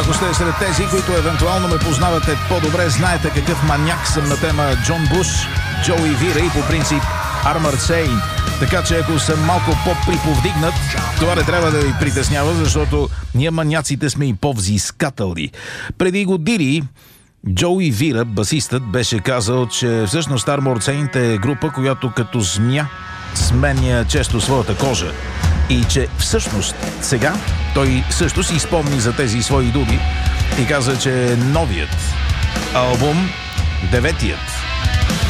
Ако сте сред тези, които евентуално ме познавате по-добре, знаете какъв маняк съм на тема Джон Буш, Джоуи Вира и по принцип Armored Saint. Така че ако съм малко по-приповдигнат, това не трябва да ви притеснява, защото ние маняците сме и по-взискателни. Преди години Джоуи Вира, басистът, беше казал, че всъщност Armored Saint е група, която като змия сменя често своята кожа. И че всъщност сега той също си спомни за тези свои думи и каза, че новият албум, 9-тият,